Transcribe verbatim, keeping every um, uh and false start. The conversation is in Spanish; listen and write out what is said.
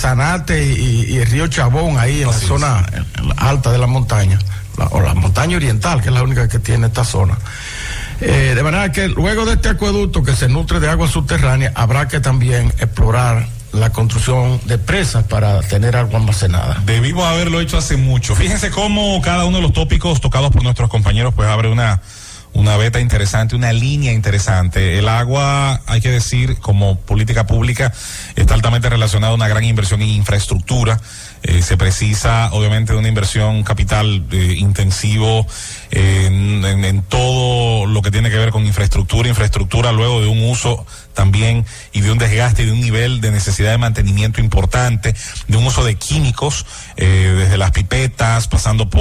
Zanate y, y el río Chabón, ahí en Así la zona en la alta de la montaña, la, o la montaña oriental, que es la única que tiene esta zona. Eh, de manera que luego de este acueducto que se nutre de agua subterránea, habrá que también explorar la construcción de presas para tener agua almacenada. Debimos haberlo hecho hace mucho. Fíjense cómo cada uno de los tópicos tocados por nuestros compañeros pues abre una una beta interesante, una línea interesante. El agua, hay que decir, como política pública, está altamente relacionada a una gran inversión en infraestructura. Eh, se precisa, obviamente, de una inversión capital eh, intensivo eh, en, en, en todo lo que tiene que ver con infraestructura, infraestructura luego de un uso también y de un desgaste y de un nivel de necesidad de mantenimiento importante, de un uso de químicos, eh, desde las pipetas, pasando por